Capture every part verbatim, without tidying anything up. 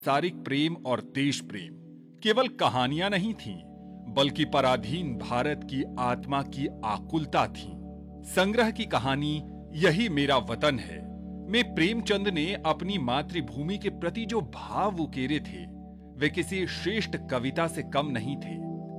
सांसारिक प्रेम और देश प्रेम केवल कहानियां नहीं थीं, बल्कि पराधीन भारत की आत्मा की आकुलता थी। संग्रह की कहानी यही मेरा वतन है में प्रेमचंद ने अपनी मातृभूमि के प्रति जो भाव उकेरे थे, वे किसी श्रेष्ठ कविता से कम नहीं थे।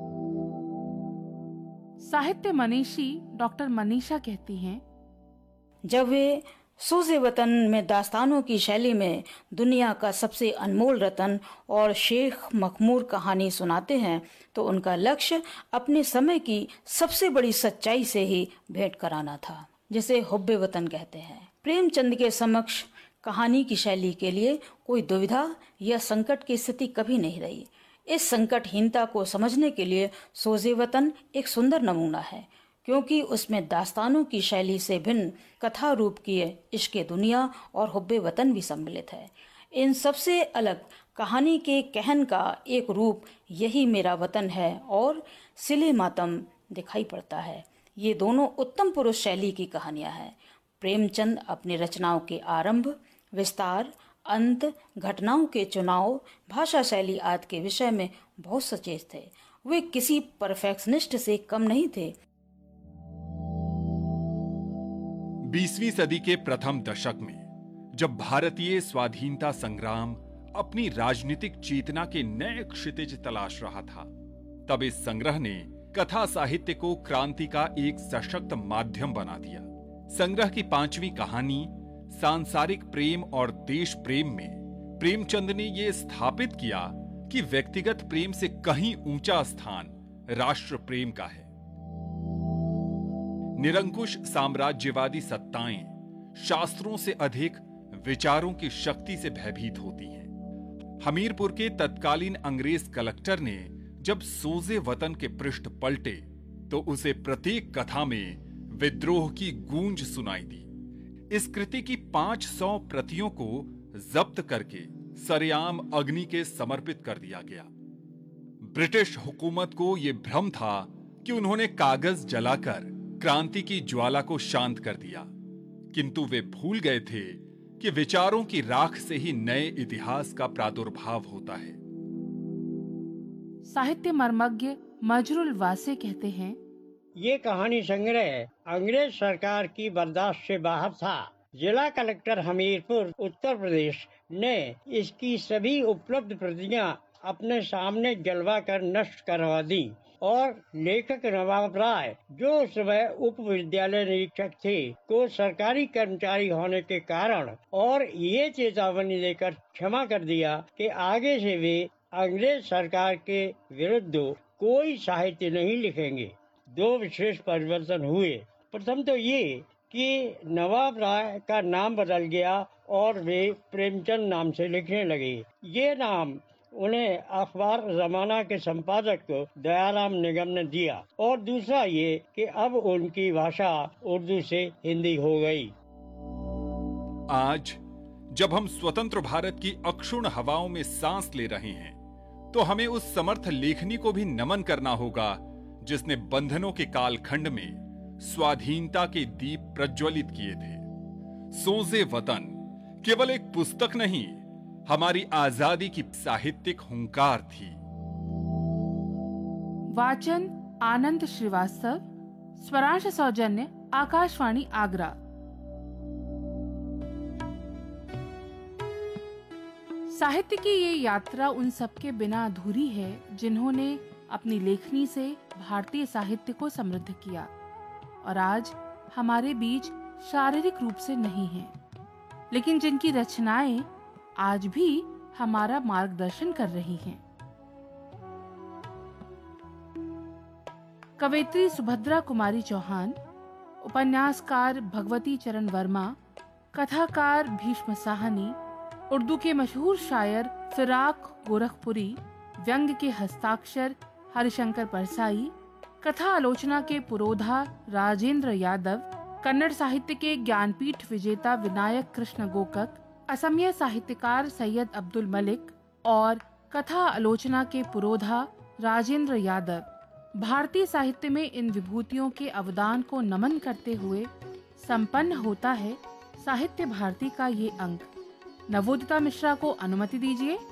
साहित्य मनीषी डॉक्टर मनीषा कहती हैं, जब वे सोज़े वतन में दास्तानों की शैली में दुनिया का सबसे अनमोल रतन और शेख मखमूर कहानी सुनाते हैं, तो उनका लक्ष्य अपने समय की सबसे बड़ी सच्चाई से ही भेंट कराना था, जिसे हुब्बे वतन कहते हैं। प्रेमचंद के समक्ष कहानी की शैली के लिए कोई दुविधा या संकट की स्थिति कभी नहीं रही। इस संकटहीनता को समझने के लिए सोज़े वतन एक सुंदर नमूना है, क्योंकि उसमें दास्तानों की शैली से भिन्न कथा रूप की इश्क़े दुनिया और हुब्बे वतन भी सम्मिलित है। इन सबसे अलग कहानी के कहन का एक रूप यही मेरा वतन है और सिले मातम दिखाई पड़ता है। ये दोनों उत्तम पुरुष शैली की कहानियां हैं। प्रेमचंद अपनी रचनाओं के आरंभ, विस्तार, अंत, घटनाओं के चुनाव, भाषा शैली आदि के विषय में बहुत सचेत थे। वे किसी परफेक्शनिस्ट से कम नहीं थे। बीसवीं सदी के प्रथम दशक में जब भारतीय स्वाधीनता संग्राम अपनी राजनीतिक चेतना के नए क्षितिज तलाश रहा था, तब इस संग्रह ने कथा साहित्य को क्रांति का एक सशक्त माध्यम बना दिया। संग्रह की पांचवी कहानी सांसारिक प्रेम और देश प्रेम में प्रेमचंद ने यह स्थापित किया कि व्यक्तिगत प्रेम से कहीं ऊंचा स्थान राष्ट्र प्रेम का है। निरंकुश साम्राज्यवादी सत्ताएं शास्त्रों से अधिक विचारों की शक्ति से भयभीत होती हैं। हमीरपुर के तत्कालीन अंग्रेज कलेक्टर ने जब सोज़े वतन के पृष्ठ पलटे, तो उसे प्रत्येक कथा में विद्रोह की गूंज सुनाई दी। इस कृति की पांच सौ प्रतियों को जब्त करके सरेआम अग्नि के समर्पित कर दिया गया। ब्रिटिश हुकूमत को यह भ्रम था कि उन्होंने कागज जलाकर क्रांति की ज्वाला को शांत कर दिया, किंतु वे भूल गए थे कि विचारों की राख से ही नए इतिहास का प्रादुर्भाव होता है। साहित्य मर्मज्ञ मजरुल वासे कहते हैं, ये कहानी संग्रह अंग्रेज सरकार की बर्दाश्त से बाहर था। जिला कलेक्टर हमीरपुर उत्तर प्रदेश ने इसकी सभी उपलब्ध प्रतियां अपने सामने जलवा कर नष्ट करवा दी और लेखक नवाब राय, जो उस समय उप विद्यालय निरीक्षक थे, को सरकारी कर्मचारी होने के कारण और ये चेतावनी देकर क्षमा कर दिया कि आगे से वे अंग्रेज सरकार के विरुद्ध कोई साहित्य नहीं लिखेंगे। दो विशेष परिवर्तन हुए। प्रथम तो ये कि नवाब राय का नाम बदल गया और वे प्रेमचंद नाम से लिखने लगे। ये नाम उन्हें अखबार जमाना के संपादक को दयाराम निगम ने दिया। और दूसरा ये कि अब उनकी भाषा उर्दू से हिंदी हो गई। आज जब हम स्वतंत्र भारत की अक्षुण्ण हवाओं में सांस ले रहे हैं, तो हमें उस समर्थ लेखनी को भी नमन करना होगा जिसने बंधनों के कालखंड में स्वाधीनता के दीप प्रज्वलित किए थे। सोज़े वतन केवल एक पुस्तक नहीं, हमारी आजादी की साहित्यिक हुंकार थी। वाचन आनंद श्रीवास्तव, स्वरांश सौजन्य आकाशवाणी आगरा। साहित्य की ये यात्रा उन सबके बिना अधूरी है जिन्होंने अपनी लेखनी से भारतीय साहित्य को समृद्ध किया और आज हमारे बीच शारीरिक रूप से नहीं हैं, लेकिन जिनकी रचनाएं आज भी हमारा मार्गदर्शन कर रही हैं। कवयित्री सुभद्रा कुमारी चौहान, उपन्यासकार भगवती चरण वर्मा, कथाकार भीष्म साहनी, उर्दू के मशहूर शायर फिराक गोरखपुरी, व्यंग के हस्ताक्षर हरिशंकर परसाई, कथा आलोचना के पुरोधा राजेंद्र यादव, कन्नड़ साहित्य के ज्ञानपीठ विजेता विनायक कृष्ण गोकक, असमिया साहित्यकार सैयद अब्दुल मलिक और कथा आलोचना के पुरोधा राजेंद्र यादव भारतीय साहित्य में इन विभूतियों के अवदान को नमन करते हुए संपन्न होता है साहित्य भारती का ये अंक। नवोदिता मिश्रा को अनुमति दीजिए।